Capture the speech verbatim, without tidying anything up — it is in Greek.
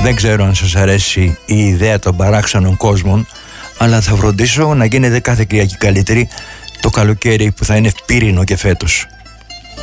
Δεν ξέρω αν σας αρέσει η ιδέα των παράξενων κόσμων, αλλά θα φροντίσω να γίνεται κάθε Κυριακή καλύτερη το καλοκαίρι που θα είναι πύρινο και φέτος.